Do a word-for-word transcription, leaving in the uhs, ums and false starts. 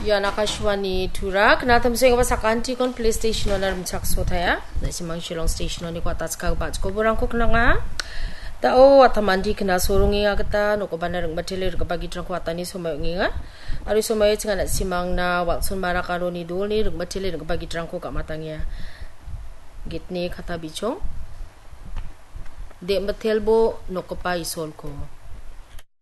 Ya nakashwani tura knatam sing ba sakanti kon PlayStation onar mchak sothaya na simang Shillong station oni ko atas ka ba ko borang ko knanga ta o atamandi kna sorungi agata no ko banarang batele ka bagi trang ko atani somay nginga ari somay tinga na simang na wakson mara karoni dulni rung batele ka bagi trang ko ka matangya gitni khata bichong de matelbo no ko pa isol ko